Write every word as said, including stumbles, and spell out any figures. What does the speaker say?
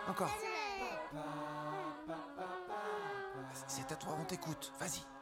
Encore. Soleil. C'est à toi, on t'écoute. Vas-y.